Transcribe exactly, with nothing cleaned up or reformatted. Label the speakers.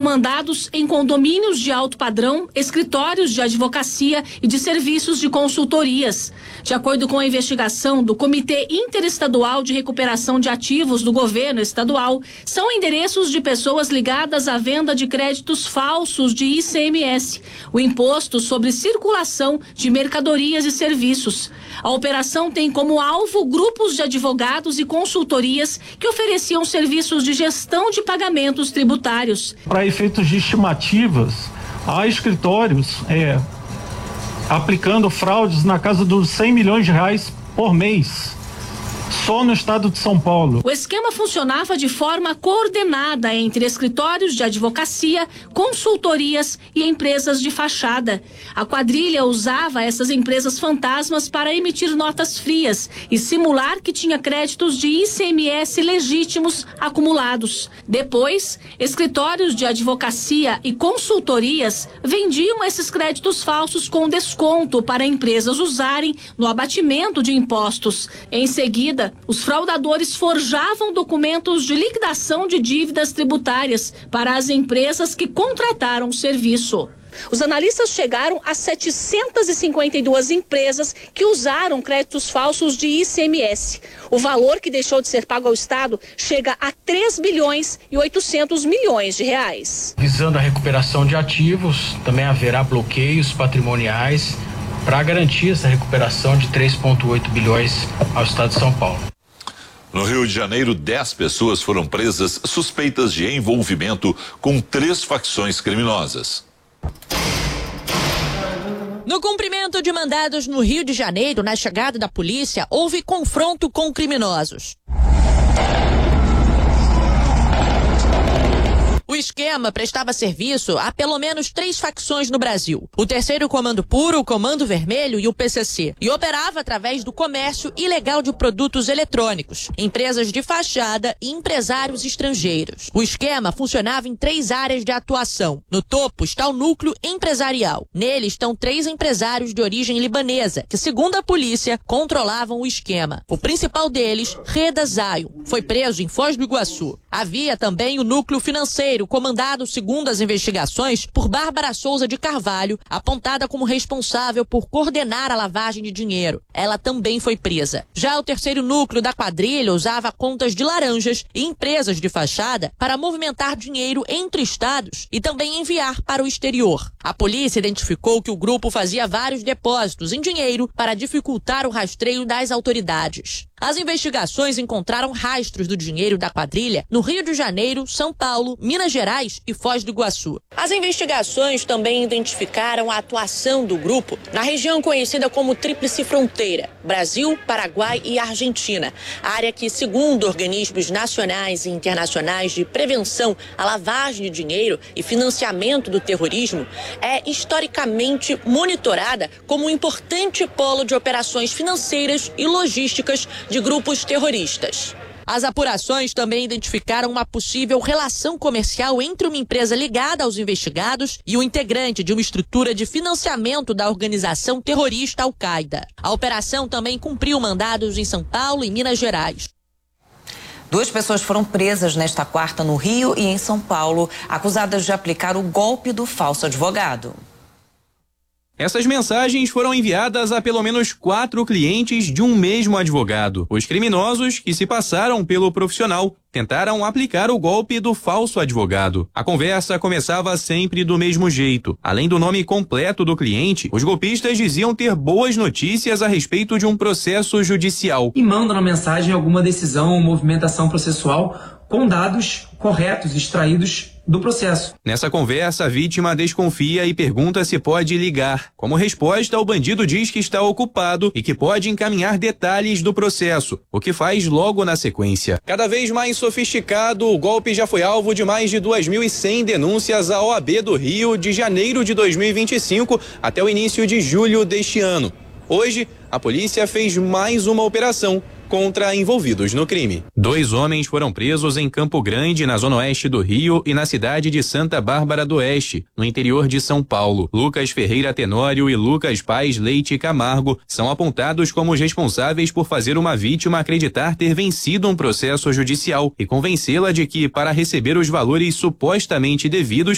Speaker 1: mandados em condomínios de alto padrão, escritórios de advocacia e de serviços de consultorias. De acordo com a investigação do Comitê Interestadual de Recuperação de Ativos do Governo Estadual, são endereços de pessoas ligadas à venda de créditos falsos de I C M S, o Imposto sobre Circulação de Mercadorias e Serviços. A operação tem como alvo grupos de advogados e consultorias que ofereciam serviços de gestão de pagamentos tributários.
Speaker 2: Para efeitos de estimativas, há escritórios é, aplicando fraudes na casa dos cem milhões de reais por mês, só no estado de São Paulo.
Speaker 1: O esquema funcionava de forma coordenada entre escritórios de advocacia, consultorias e empresas de fachada. A quadrilha usava essas empresas fantasmas para emitir notas frias e simular que tinha créditos de I C M S legítimos acumulados. Depois, escritórios de advocacia e consultorias vendiam esses créditos falsos com desconto para empresas usarem no abatimento de impostos. Em seguida, os fraudadores forjavam documentos de liquidação de dívidas tributárias para as empresas que contrataram o serviço. Os analistas chegaram a setecentas e cinquenta e duas empresas que usaram créditos falsos de I C M S. O valor que deixou de ser pago ao Estado chega a três bilhões e oitocentos milhões de reais.
Speaker 3: Visando a recuperação de ativos, também haverá bloqueios patrimoniais para garantir essa recuperação de três vírgula oito bilhões ao Estado de São Paulo.
Speaker 4: No Rio de Janeiro, dez pessoas foram presas suspeitas de envolvimento com três facções criminosas.
Speaker 5: No cumprimento de mandados no Rio de Janeiro, na chegada da polícia, houve confronto com criminosos. O esquema prestava serviço a pelo menos três facções no Brasil: o Terceiro Comando Puro, o Comando Vermelho e o P C C, e operava através do comércio ilegal de produtos eletrônicos, empresas de fachada e empresários estrangeiros. O esquema funcionava em três áreas de atuação. No topo está o núcleo empresarial. Nele estão três empresários de origem libanesa, que, segundo a polícia, controlavam o esquema. O principal deles, Reda Zion, foi preso em Foz do Iguaçu. Havia também o núcleo financeiro, comandado, segundo as investigações, por Bárbara Souza de Carvalho, apontada como responsável por coordenar a lavagem de dinheiro. Ela também foi presa. Já o terceiro núcleo da quadrilha usava contas de laranjas e empresas de fachada para movimentar dinheiro entre estados e também enviar para o exterior. A polícia identificou que o grupo fazia vários depósitos em dinheiro para dificultar o rastreio das autoridades. As investigações encontraram rastros do dinheiro da quadrilha no Rio de Janeiro, São Paulo, Minas Gerais e Foz do Iguaçu. As investigações também identificaram a atuação do grupo na região conhecida como Tríplice Fronteira: Brasil, Paraguai e Argentina, área que, segundo organismos nacionais e internacionais de prevenção à lavagem de dinheiro e financiamento do terrorismo, é historicamente monitorada como um importante polo de operações financeiras e logísticas de grupos terroristas. As apurações também identificaram uma possível relação comercial entre uma empresa ligada aos investigados e o integrante de uma estrutura de financiamento da organização terrorista Al-Qaeda. A operação também cumpriu mandados em São Paulo e Minas Gerais.
Speaker 6: Duas pessoas foram presas nesta quarta no Rio e em São Paulo, acusadas de aplicar o golpe do falso advogado.
Speaker 7: Essas mensagens foram enviadas a pelo menos quatro clientes de um mesmo advogado. Os criminosos, que se passaram pelo profissional, tentaram aplicar o golpe do falso advogado. A conversa começava sempre do mesmo jeito. Além do nome completo do cliente, os golpistas diziam ter boas notícias a respeito de um processo judicial.
Speaker 8: E mandam na mensagem alguma decisão ou movimentação processual com dados corretos, extraídos do processo.
Speaker 7: Nessa conversa, a vítima desconfia e pergunta se pode ligar. Como resposta, o bandido diz que está ocupado e que pode encaminhar detalhes do processo, o que faz logo na sequência. Cada vez mais sofisticado, o golpe já foi alvo de mais de duas mil e cem denúncias à O A B do Rio de janeiro de dois mil e vinte e cinco até o início de julho deste ano. Hoje, a polícia fez mais uma operação contra envolvidos no crime. Dois homens foram presos em Campo Grande, na zona oeste do Rio, e na cidade de Santa Bárbara do Oeste, no interior de São Paulo. Lucas Ferreira Tenório e Lucas Paes Leite Camargo são apontados como os responsáveis por fazer uma vítima acreditar ter vencido um processo judicial e convencê-la de que, para receber os valores supostamente devidos,